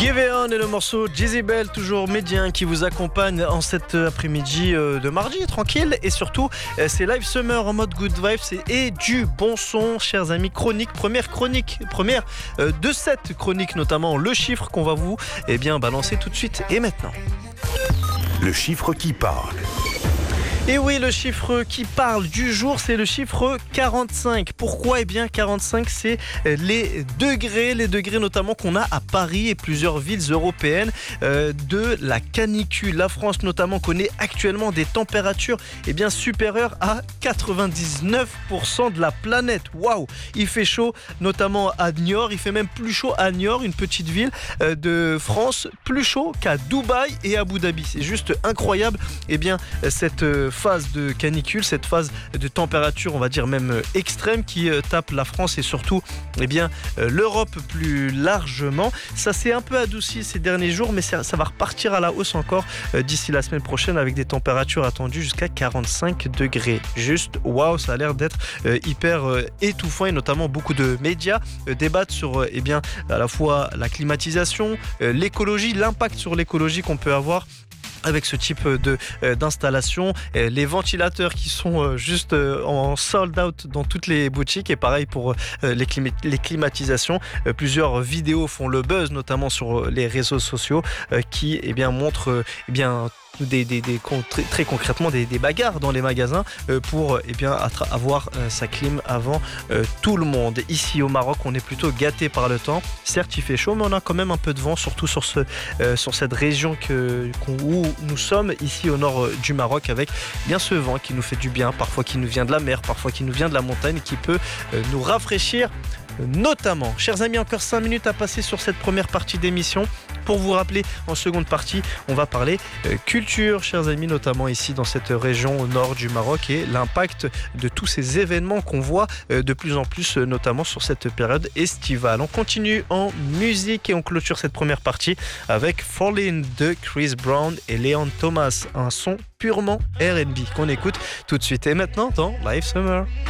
Give It On et le morceau Jezebel, toujours médien, qui vous accompagne en cet après-midi de mardi, tranquille. Et surtout, c'est Live Summer en mode good vibes et du bon son, chers amis. Première de cette chronique, notamment le chiffre qu'on va vous balancer tout de suite et maintenant. Le chiffre qui parle. Et oui, le chiffre qui parle du jour, c'est le chiffre 45. Pourquoi ? 45, c'est les degrés notamment qu'on a à Paris et plusieurs villes européennes de la canicule. La France notamment connaît actuellement des températures supérieures à 99% de la planète. Waouh ! Il fait chaud notamment à Niort, il fait même plus chaud à Niort, une petite ville de France, plus chaud qu'à Dubaï et Abu Dhabi. C'est juste incroyable. Cette phase de canicule, cette phase de température, on va dire même extrême, qui tape la France et surtout l'Europe plus largement. Ça s'est un peu adouci ces derniers jours, mais ça va repartir à la hausse encore d'ici la semaine prochaine avec des températures attendues jusqu'à 45 degrés. Juste waouh, ça a l'air d'être hyper étouffant et notamment beaucoup de médias débattent sur à la fois la climatisation, l'écologie, l'impact sur l'écologie qu'on peut avoir avec ce type d'installation, les ventilateurs qui sont juste en sold out dans toutes les boutiques, et pareil pour les climatisations. Plusieurs vidéos font le buzz, notamment sur les réseaux sociaux, qui montrent très concrètement des bagarres dans les magasins pour avoir sa clim avant tout le monde. Ici au Maroc, on est plutôt gâté par le temps. Certes, il fait chaud, mais on a quand même un peu de vent, surtout sur cette région où nous sommes ici au nord du Maroc, avec ce vent qui nous fait du bien, parfois qui nous vient de la mer, parfois qui nous vient de la montagne, qui peut nous rafraîchir notamment. Chers amis, encore 5 minutes à passer sur cette première partie d'émission. Pour vous rappeler, en seconde partie, on va parler culture, chers amis, notamment ici dans cette région au nord du Maroc, et l'impact de tous ces événements qu'on voit de plus en plus, notamment sur cette période estivale. On continue en musique et on clôture cette première partie avec Falling de Chris Brown et Leon Thomas, un son purement R&B qu'on écoute tout de suite et maintenant dans Live Summer.